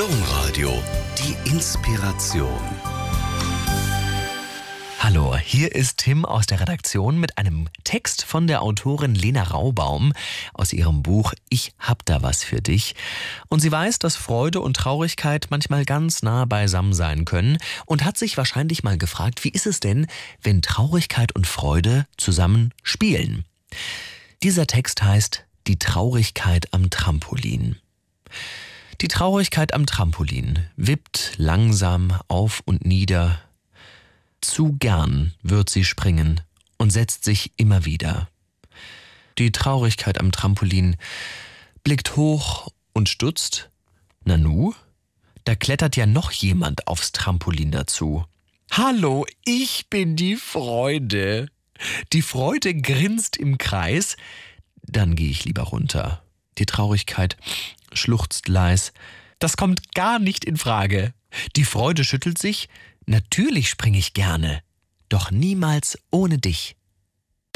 Domradio, die Inspiration. Hallo, hier ist Tim aus der Redaktion mit einem Text von der Autorin Lena Raubaum aus ihrem Buch Ich hab da was für dich. Und sie weiß, dass Freude und Traurigkeit manchmal ganz nah beisammen sein können und hat sich wahrscheinlich mal gefragt, wie ist es denn, wenn Traurigkeit und Freude zusammen spielen? Dieser Text heißt Die Traurigkeit am Trampolin. Die Traurigkeit am Trampolin wippt langsam auf und nieder. Zu gern wird sie springen und setzt sich immer wieder. Die Traurigkeit am Trampolin blickt hoch und stutzt. Nanu, da klettert ja noch jemand aufs Trampolin dazu. Hallo, ich bin die Freude. Die Freude grinst im Kreis. Dann gehe ich lieber runter. Die Traurigkeit schluchzt leis. Das kommt gar nicht in Frage. Die Freude schüttelt sich. Natürlich springe ich gerne, doch niemals ohne dich.